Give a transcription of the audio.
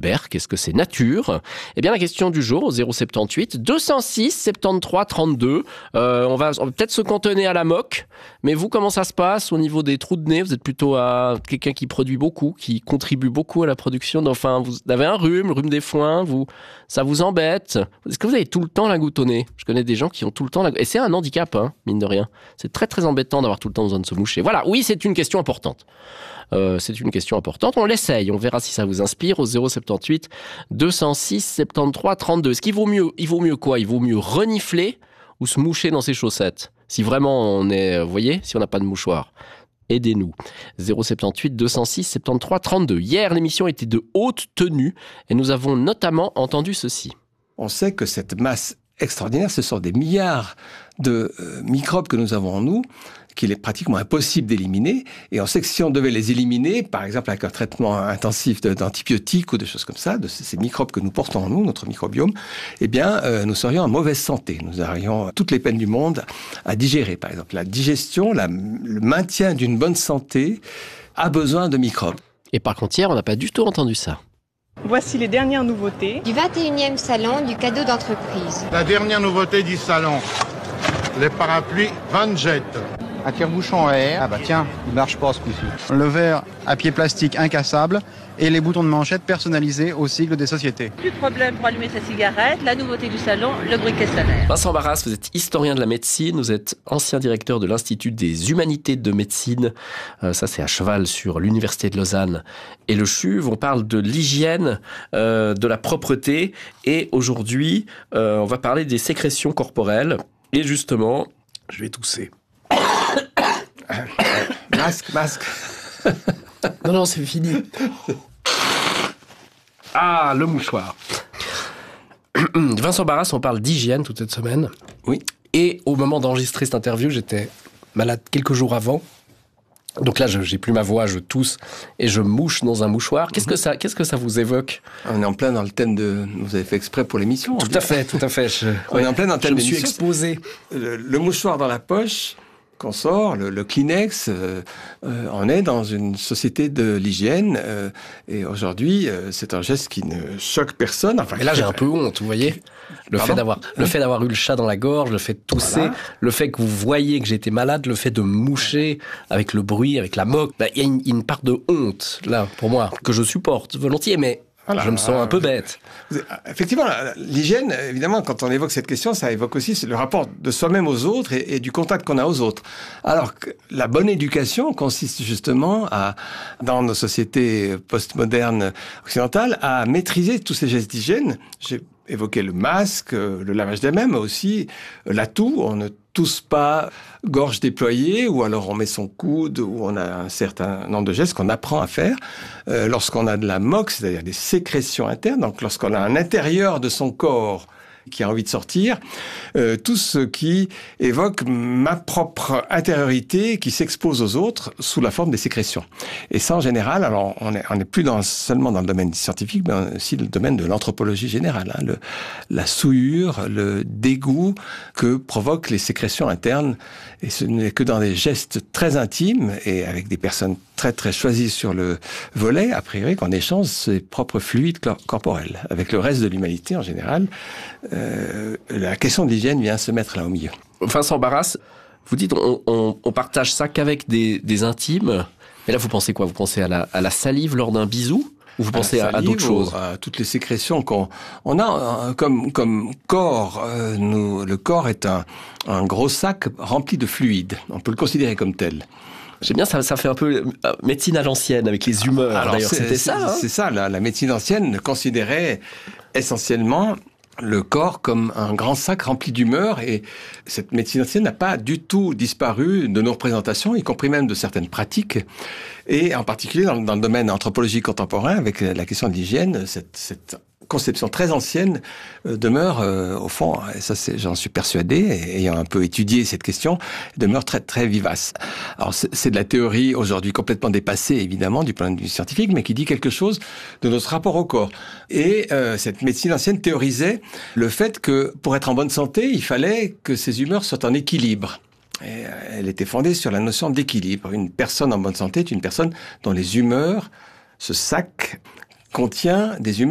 Berck? Est-ce que c'est nature? Eh bien, la question du jour, au 078 206 73 32. On va peut-être se cantonner à la moque, mais vous, comment ça se passe au niveau des trous de nez? Vous êtes plutôt quelqu'un qui produit beaucoup, qui contribue beaucoup à la production. Enfin, vous avez un rhume, le rhume des foins, ça vous embête? Est-ce que vous avez tout le temps la goutte au nez? Je connais des gens qui ont tout le temps et c'est un handicap, hein, mine de rien. C'est très très embêtant d'avoir tout le temps besoin de se moucher. Voilà, oui, c'est une question importante. On l'essaye, on verra si ça vous inspire au 078 206 73 32. Est-ce qu'il vaut mieux quoi? Il vaut mieux renifler ou se moucher dans ses chaussettes? Si vraiment on est, vous voyez, si on n'a pas de mouchoir. Aidez-nous. 078 206 73 32. Hier, l'émission était de haute tenue et nous avons notamment entendu ceci. On sait que cette masse extraordinaire, ce sont des milliards de microbes que nous avons en nous, qu'il est pratiquement impossible d'éliminer. Et on sait que si on devait les éliminer, par exemple avec un traitement intensif d'antibiotiques ou de choses comme ça, de ces microbes que nous portons en nous, notre microbiome, eh bien, nous serions en mauvaise santé. Nous aurions toutes les peines du monde à digérer. Par exemple, la digestion, le maintien d'une bonne santé a besoin de microbes. Et par contre, hier, on n'a pas du tout entendu ça. Voici les dernières nouveautés. Du 21e salon du cadeau d'entreprise. La dernière nouveauté du salon, les parapluies Van Jet. Un tire-bouchon à air. Ah bah tiens, il marche pas ce coup-ci. Le verre à pied plastique incassable et les boutons de manchette personnalisés au sigle des sociétés. Plus de problème pour allumer sa cigarette. La nouveauté du salon, le briquet solaire. Vincent Barras, vous êtes historien de la médecine, vous êtes ancien directeur de l'Institut des humanités de médecine. Ça, c'est à cheval sur l'Université de Lausanne et le CHUV. On parle de l'hygiène, de la propreté. Et aujourd'hui, on va parler des sécrétions corporelles. Et justement, je vais tousser. Masque. Non, c'est fini. Ah, le mouchoir. Vincent Barras, on parle d'hygiène toute cette semaine. Oui. Et au moment d'enregistrer cette interview, j'étais malade quelques jours avant. Donc là, j'ai plus ma voix, je tousse et je mouche dans un mouchoir. Qu'est-ce que ça vous évoque? On est en plein dans le thème de... Vous avez fait exprès pour l'émission. Tout à fait. On est en plein dans le thème de l'émission. Je me suis exposé. Le mouchoir dans la poche, qu'on sort, le Kleenex, on est dans une société de l'hygiène et aujourd'hui, c'est un geste qui ne choque personne. Enfin, et là, j'ai un peu honte, vous voyez. Le fait d'avoir eu le chat dans la gorge, le fait de tousser, voilà. Le fait que vous voyez que j'étais malade, le fait de moucher avec le bruit, avec la moque, il y a une part de honte, là, pour moi, que je supporte volontiers, mais... Voilà, je me sens un peu bête. Effectivement, l'hygiène, évidemment, quand on évoque cette question, ça évoque aussi le rapport de soi-même aux autres et du contact qu'on a aux autres. Alors que la bonne éducation consiste justement dans nos sociétés postmodernes occidentales, à maîtriser tous ces gestes d'hygiène. J'ai évoqué le masque, le lavage des mains, mais aussi la toux. On ne tousse pas gorge déployée, ou alors on met son coude, ou on a un certain nombre de gestes qu'on apprend à faire. Lorsqu'on a de la moque, c'est-à-dire des sécrétions internes, donc lorsqu'on a un intérieur de son corps qui a envie de sortir, tout ce qui évoque ma propre intériorité qui s'expose aux autres sous la forme des sécrétions. Et ça, en général, alors on est plus seulement dans le domaine scientifique, mais aussi le domaine de l'anthropologie générale. Hein, la souillure, le dégoût que provoquent les sécrétions internes. Et ce n'est que dans des gestes très intimes et avec des personnes très très choisies sur le volet, a priori, qu'on échange ses propres fluides corporels. Avec le reste de l'humanité, en général, la question de l'hygiène vient se mettre là au milieu. Vincent Barras, vous dites on partage ça qu'avec des intimes. Mais là, vous pensez quoi? Vous pensez à la salive lors d'un bisou? Ou vous pensez à d'autres choses? À toutes les sécrétions qu'on a comme corps. Le corps est un gros sac rempli de fluides. On peut le considérer comme tel. J'aime bien, ça fait un peu médecine à l'ancienne, avec les humeurs. Alors, d'ailleurs, c'était ça. Hein, c'est ça, la médecine ancienne considérait essentiellement le corps comme un grand sac rempli d'humeurs, et cette médecine ancienne n'a pas du tout disparu de nos représentations, y compris même de certaines pratiques, et en particulier dans le domaine anthropologique contemporain, avec la question de l'hygiène, cette conception très ancienne demeure, au fond, et ça j'en suis persuadé, ayant un peu étudié cette question, demeure très très vivace. Alors c'est de la théorie aujourd'hui complètement dépassée, évidemment, du point de vue scientifique, mais qui dit quelque chose de notre rapport au corps. Et cette médecine ancienne théorisait le fait que pour être en bonne santé, il fallait que ces humeurs soient en équilibre. Et elle était fondée sur la notion d'équilibre. Une personne en bonne santé est une personne dont les humeurs, ce sac, contient des humeurs